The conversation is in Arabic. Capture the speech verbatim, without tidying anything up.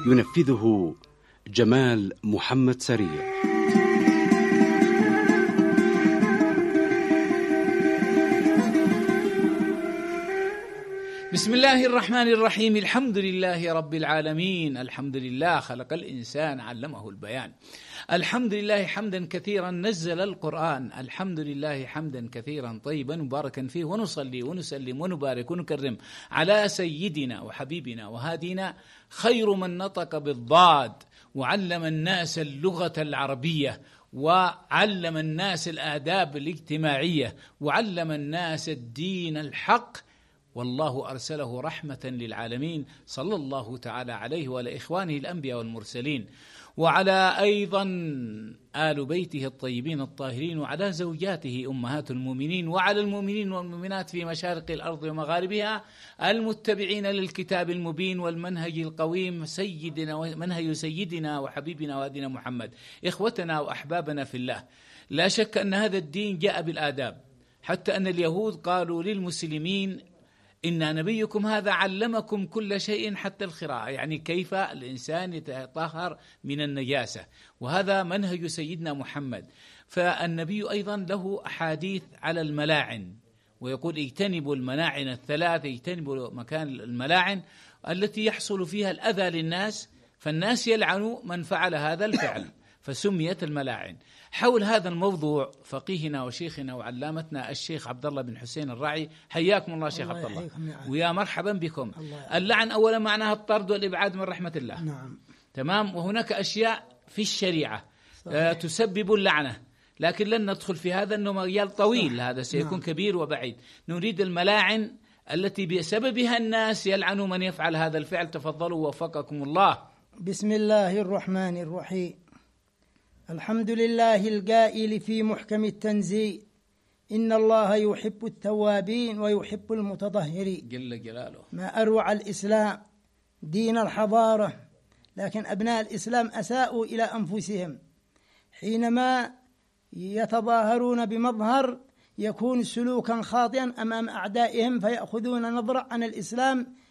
ينفذه جمال محمد سريع. بسم الله الرحمن الرحيم. الحمد لله رب العالمين. الحمد لله خلق الإنسان علمه البيان. الحمد لله حمدا كثيرا نزل القرآن. الحمد لله حمدا كثيرا طيبا مباركا فيه، ونصلي ونسلم ونبارك ونكرم على سيدنا وحبيبنا وهادينا خير من نطق بالضاد وعلم الناس اللغة العربية وعلم الناس الآداب الاجتماعية وعلم الناس الدين الحق، والله أرسله رحمة للعالمين، صلى الله تعالى عليه وعلى إخوانه الأنبياء والمرسلين، وعلى أيضا آل بيته الطيبين الطاهرين، وعلى زوجاته أمهات المؤمنين، وعلى المؤمنين والمؤمنات في مشارق الأرض ومغاربها المتبعين للكتاب المبين والمنهج القويم، سيدنا منهج سيدنا وحبيبنا وهادينا محمد. إخوتنا وأحبابنا في الله، لا شك أن هذا الدين جاء بالآداب، حتى أن اليهود قالوا للمسلمين إن نبيكم هذا علمكم كل شيء حتى القراءة، يعني كيف الإنسان يتطهر من النجاسة، وهذا منهج سيدنا محمد. فالنبي أيضا له أحاديث على الملاعن، ويقول اجتنبوا الملاعن الثلاث، اجتنبوا مكان الملاعن التي يحصل فيها الأذى للناس، فالناس يلعنوا من فعل هذا الفعل، فسميت الملاعن. حول هذا الموضوع فقيهنا وشيخنا وعلامتنا الشيخ عبد الله بن حسين الراعي، حياكم الله شيخ عبد الله، ويا مرحبا بكم. اللعن أولا معناها الطرد والإبعاد من رحمة الله. نعم. تمام. وهناك أشياء في الشريعة آه تسبب اللعنة، لكن لن ندخل في هذا، أنه مجال طويل. صح. هذا سيكون نعم. كبير وبعيد. نريد الملاعن التي بسببها الناس يلعنوا من يفعل هذا الفعل. تفضلوا ووفقكم الله. بسم الله الرحمن الرحيم. الحمد لله القائل في محكم التنزيل: إن الله يحب التوابين ويحب المتطهرين. جل جلاله. ما أروع الإسلام، دين الحضارة، لكن أبناء الإسلام أساءوا إلى أنفسهم حينما يتظاهرون بمظهر يكون سلوكا خاطئا أمام أعدائهم، فيأخذون نظرة عن الإسلام